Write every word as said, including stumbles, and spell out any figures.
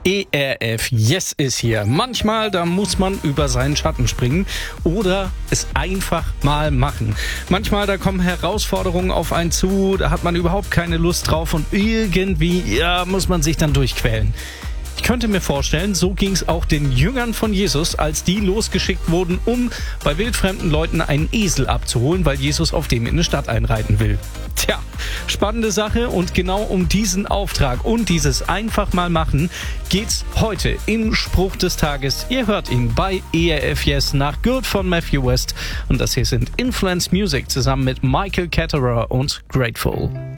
E R F Yes ist hier. Manchmal, da muss man über seinen Schatten springen oder es einfach mal machen. Manchmal, da kommen Herausforderungen auf einen zu, da hat man überhaupt keine Lust drauf und irgendwie, ja, muss man sich dann durchquälen. Ich könnte mir vorstellen, so ging es auch den Jüngern von Jesus, als die losgeschickt wurden, um bei wildfremden Leuten einen Esel abzuholen, weil Jesus auf dem in eine Stadt einreiten will. Tja, spannende Sache, und genau um diesen Auftrag und dieses einfach mal machen geht's heute im Spruch des Tages. Ihr hört ihn bei E R F Yes nach Good von Matthew West, und das hier sind Influence Music zusammen mit Michael Ketterer und Grateful.